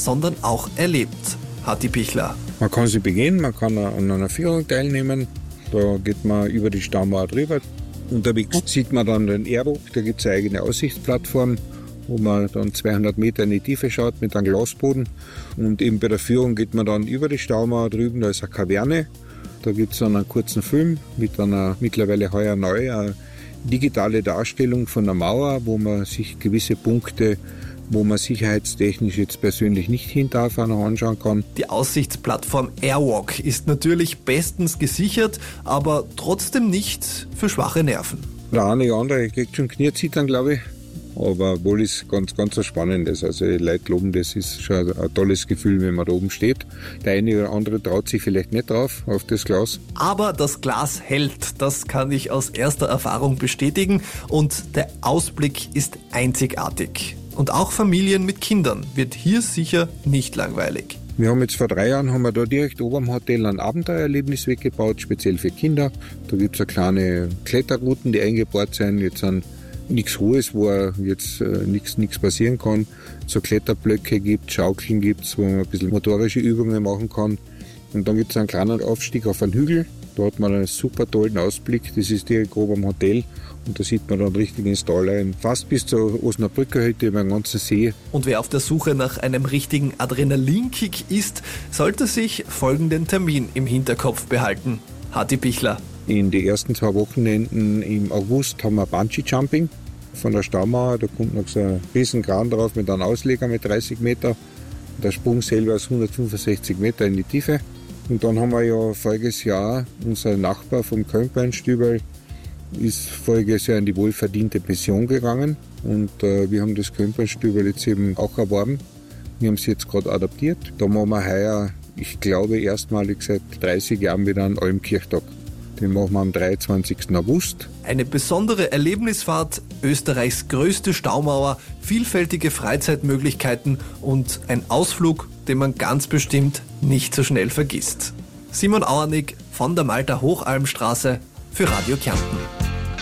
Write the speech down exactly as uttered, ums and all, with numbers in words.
sondern auch erlebt. Hatti Pichler. Man kann sie begehen, man kann an einer Führung teilnehmen. Da geht man über die Staumauer drüber. Unterwegs sieht man dann den Airwalk, da gibt es eine eigene Aussichtsplattform, wo man dann zweihundert Meter in die Tiefe schaut mit einem Glasboden. Und eben bei der Führung geht man dann über die Staumauer drüben, da ist eine Kaverne. Da gibt es dann einen kurzen Film mit einer mittlerweile heuer neu, eine digitale Darstellung von der Mauer, wo man sich gewisse Punkte, wo man sicherheitstechnisch jetzt persönlich nicht hin darf, noch anschauen kann. Die Aussichtsplattform Airwalk ist natürlich bestens gesichert, aber trotzdem nicht für schwache Nerven. Der eine oder andere kriegt schon Knirzittern, glaube ich. Aber wohl ist ganz, ganz was Spannendes. Also die Leute loben, das ist schon ein tolles Gefühl, wenn man da oben steht. Der eine oder andere traut sich vielleicht nicht drauf, auf das Glas. Aber das Glas hält, das kann ich aus erster Erfahrung bestätigen. Und der Ausblick ist einzigartig. Und auch Familien mit Kindern wird hier sicher nicht langweilig. Wir haben jetzt vor drei Jahren haben wir da direkt oben am Hotel ein Abenteuererlebnis weggebaut, speziell für Kinder. Da gibt es kleine Kletterrouten, die eingebaut sind. Jetzt sind nichts Hohes, wo jetzt äh, nichts passieren kann. So Kletterblöcke gibt, Schaukeln gibt es, wo man ein bisschen motorische Übungen machen kann. Und dann gibt es einen kleinen Aufstieg auf einen Hügel. Da hat man einen super tollen Ausblick. Das ist direkt oben am Hotel. Und da sieht man dann richtig ins Tal rein. Fast bis zur Osnabrücker Hütte über den ganzen See. Und wer auf der Suche nach einem richtigen Adrenalinkick ist, sollte sich folgenden Termin im Hinterkopf behalten. Hatti Pichler. In den ersten zwei Wochenenden im August haben wir Bungee-Jumping von der Staumauer. Da kommt noch so ein riesen Kran drauf mit einem Ausleger mit dreißig Meter. Der Sprung selber ist hundertfünfundsechzig Meter in die Tiefe. Und dann haben wir ja voriges Jahr, unser Nachbar vom Kölnbeinstübel ist voriges Jahr in die wohlverdiente Pension gegangen. Und äh, wir haben das Kölnbeinstübel jetzt eben auch erworben. Wir haben es jetzt gerade adaptiert. Da machen wir heuer, ich glaube, erstmalig seit dreißig Jahren wieder einen Almkirchtag. Den machen wir am dreiundzwanzigsten August. Eine besondere Erlebnisfahrt, Österreichs größte Staumauer, vielfältige Freizeitmöglichkeiten und ein Ausflug, den man ganz bestimmt nicht so schnell vergisst. Simon Auernig von der Malter Hochalmstraße für Radio Kärnten.